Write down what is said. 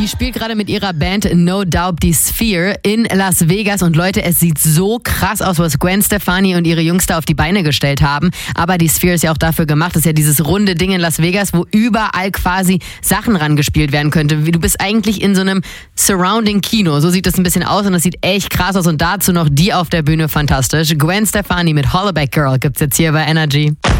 Die spielt gerade mit ihrer Band No Doubt die Sphere in Las Vegas. Und Leute, es sieht so krass aus, was Gwen Stefani und ihre Jungs da auf die Beine gestellt haben. Aber die Sphere ist ja auch dafür gemacht. Das ist ja dieses runde Ding in Las Vegas, wo überall quasi Sachen rangespielt werden könnte. Du bist eigentlich in so einem Surrounding-Kino. So sieht das ein bisschen aus und das sieht echt krass aus. Und dazu noch die auf der Bühne fantastisch. Gwen Stefani mit Hollaback Girl gibt's jetzt hier bei Energy.